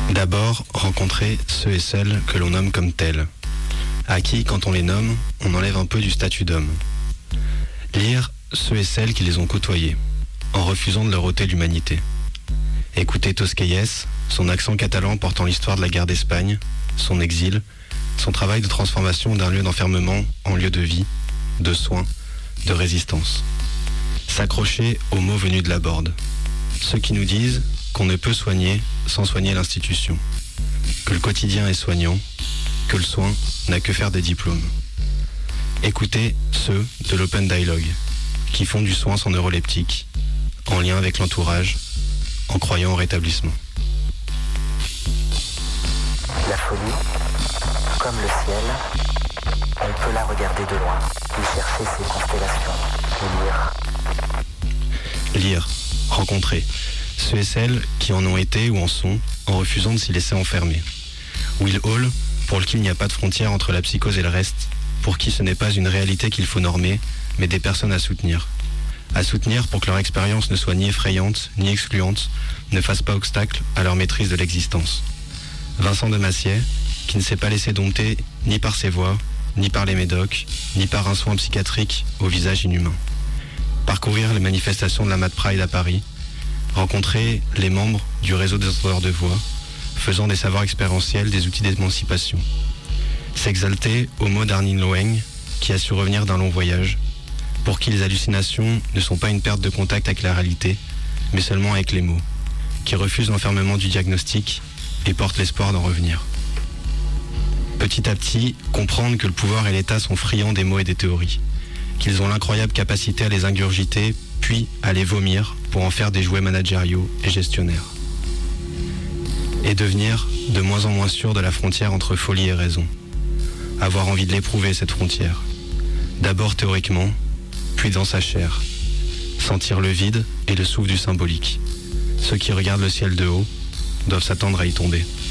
D'abord, rencontrer ceux et celles que l'on nomme comme tels, à qui, quand on les nomme, on enlève un peu du statut d'homme. Lire ceux et celles qui les ont côtoyés, en refusant de leur ôter l'humanité. Écouter Tosquelles, son accent catalan portant l'histoire de la guerre d'Espagne, son exil, son travail de transformation d'un lieu d'enfermement en lieu de vie, de soins, de résistance. S'accrocher aux mots venus de la Borde. Ceux qui nous disent qu'on ne peut soigner sans soigner l'institution, que le quotidien est soignant, que le soin n'a que faire des diplômes. Écoutez ceux de l'Open Dialogue, qui font du soin sans neuroleptique, en lien avec l'entourage, en croyant au rétablissement. La folie, comme le ciel, on peut la regarder de loin, y chercher ses constellations, et lire. Lire, rencontrer, ceux et celles qui en ont été ou en sont, en refusant de s'y laisser enfermer. Will Hall, pour lequel il n'y a pas de frontière entre la psychose et le reste, pour qui ce n'est pas une réalité qu'il faut normer, mais des personnes à soutenir. À soutenir pour que leur expérience ne soit ni effrayante, ni excluante, ne fasse pas obstacle à leur maîtrise de l'existence. Vincent de Massier, qui ne s'est pas laissé dompter ni par ses voix, ni par les médocs, ni par un soin psychiatrique au visage inhumain. Parcourir les manifestations de la Mad Pride à Paris, rencontrer les membres du réseau des entendeurs de voix, faisant des savoirs expérientiels des outils d'émancipation. S'exalter aux mots d'Arnin Loeng, qui a su revenir d'un long voyage, pour qui les hallucinations ne sont pas une perte de contact avec la réalité, mais seulement avec les mots, qui refuse l'enfermement du diagnostic et porte l'espoir d'en revenir. Petit à petit, comprendre que le pouvoir et l'État sont friands des mots et des théories, qu'ils ont l'incroyable capacité à les ingurgiter, puis à les vomir pour en faire des jouets managériaux et gestionnaires. Et devenir de moins en moins sûr de la frontière entre folie et raison. Avoir envie de l'éprouver, cette frontière. D'abord théoriquement, puis dans sa chair. Sentir le vide et le souffle du symbolique. Ceux qui regardent le ciel de haut doivent s'attendre à y tomber.